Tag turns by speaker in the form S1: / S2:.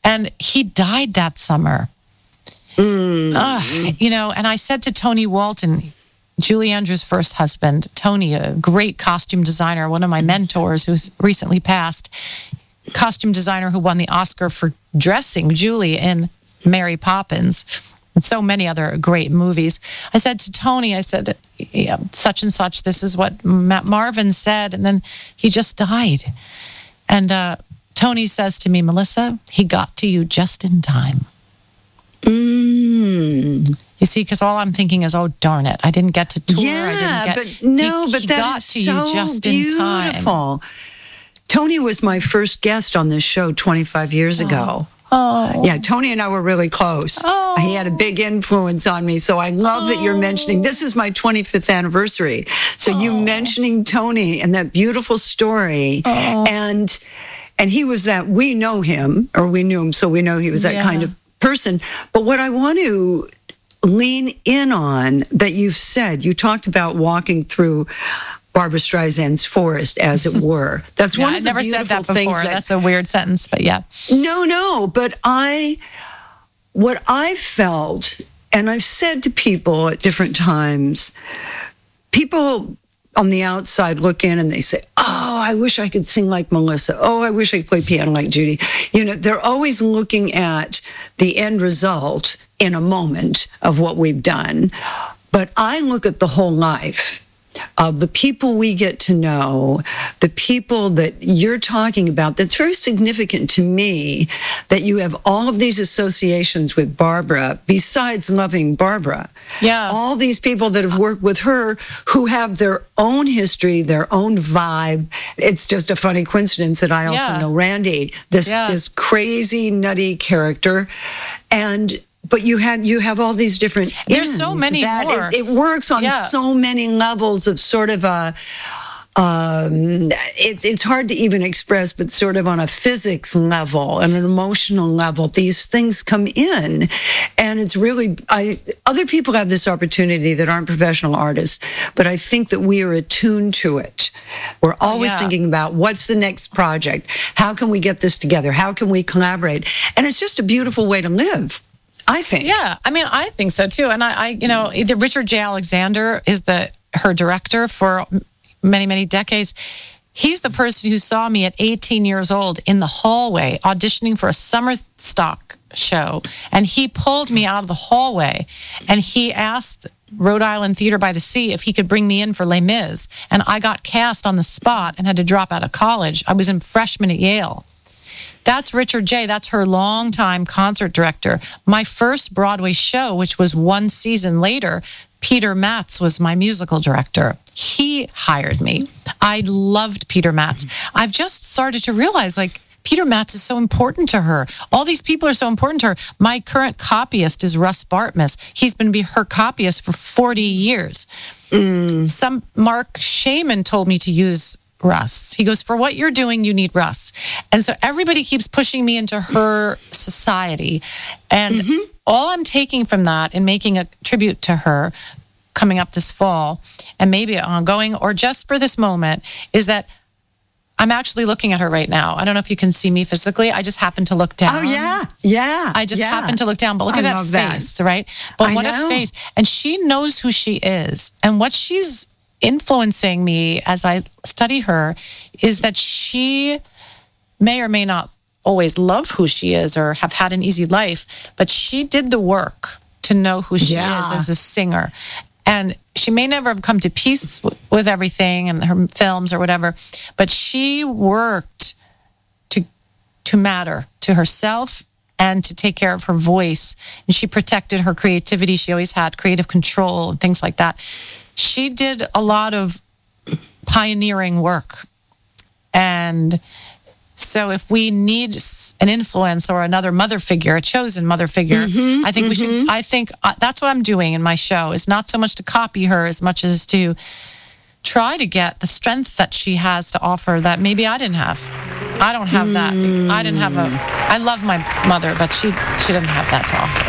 S1: And he died that summer. And I said to Tony Walton, Julie Andrews' first husband, Tony, a great costume designer, one of my mentors who's recently passed, costume designer who won the Oscar for dressing Julie in Mary Poppins and so many other great movies. I said to Tony, yeah, such and such, this is what Matt Marvin said, and then he just died. And Tony says to me, Melissa, he got to you just in time. You see, because all I'm thinking is, oh, darn it, I didn't get to tour.
S2: Yeah, but
S1: he
S2: that
S1: got
S2: is
S1: to
S2: so
S1: you just
S2: beautiful.
S1: in time.
S2: Tony was my first guest on this show 25 years ago.
S1: Oh.
S2: Yeah, Tony and I were really close.
S1: Oh.
S2: He had a big influence on me. So I love that you're mentioning, this is my 25th anniversary. So you mentioning Tony and that beautiful story. And he was that, we know him, or we knew him, so we know he was that kind of person. But what I want to lean in on that you've said, you talked about walking through Barbra Streisand's forest, as it were. That's one of the
S1: never
S2: beautiful
S1: said that before.
S2: things.
S1: That's a weird sentence, but yeah.
S2: No, but what I felt, and I've said to people at different times, people on the outside look in and they say, oh, I wish I could sing like Melissa. Oh, I wish I could play piano like Judy. They're always looking at the end result in a moment of what we've done. But I look at the whole life of the people we get to know, the people that you're talking about. That's very significant to me, that you have all of these associations with Barbra, besides loving Barbra.
S1: Yeah.
S2: All these people that have worked with her who have their own history, their own vibe. It's just a funny coincidence that I also know Randy, this crazy, nutty character. But you have all these different
S1: There's so many more.
S2: It works on so many levels of sort of a, it's hard to even express, but sort of on a physics level and an emotional level, these things come in. And it's really, other people have this opportunity that aren't professional artists, but I think that we are attuned to it. We're always thinking about what's the next project? How can we get this together? How can we collaborate? And it's just a beautiful way to live, I think.
S1: Yeah, I mean, I think so too. And either Richard J. Alexander is her director for many, many decades. He's the person who saw me at 18 years old in the hallway auditioning for a summer stock show. And he pulled me out of the hallway and he asked Rhode Island Theater by the Sea if he could bring me in for Les Mis. And I got cast on the spot and had to drop out of college. I was a freshman at Yale. That's Richard J. That's her longtime concert director. My first Broadway show, which was one season later, Peter Matz was my musical director. He hired me. I loved Peter Matz. I've just started to realize, Peter Matz is so important to her. All these people are so important to her. My current copyist is Russ Bartmus. He's been her copyist for 40 years. Mark Shaman told me to use Russ. He goes, for what you're doing, you need Russ. And so everybody keeps pushing me into her society. And all I'm taking from that and making a tribute to her coming up this fall, and maybe ongoing, or just for this moment, is that I'm actually looking at her right now. I don't know if you can see me physically. I just happen to look down.
S2: Oh, yeah.
S1: I just happen to look down. But look at that face, right? But what a face. And she knows who she is. And what she's influencing me as I study her is that she may or may not always love who she is or have had an easy life, but she did the work to know who she is as a singer. And she may never have come to peace with everything and her films or whatever, but she worked to matter to herself and to take care of her voice. And she protected her creativity. She always had creative control and things like that. She did a lot of pioneering work. And so if we need an influence or another mother figure, a chosen mother figure, I think we should, that's what I'm doing in my show, is not so much to copy her as much as to try to get the strength that she has to offer that maybe I didn't have. I don't have that. I love my mother, but she didn't have that to offer.